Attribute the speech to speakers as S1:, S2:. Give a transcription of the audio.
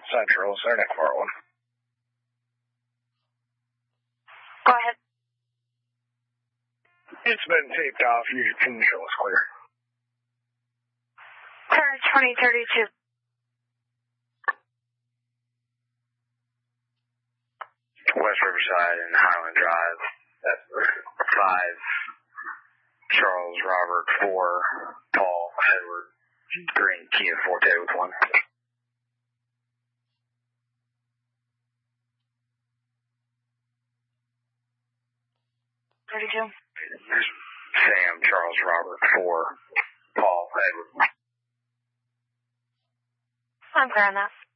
S1: Central, Cernic 41.
S2: Go ahead.
S1: It's been taped off. You can show us clear.
S2: Turn 2032.
S3: West Riverside and Highland Drive. That's 5. Charles Robert 4. Paul Edward Green Kia Forte with 1.
S2: 32.
S3: Sam Charles Robert 4. Paul Edward.
S2: I'm clear on that.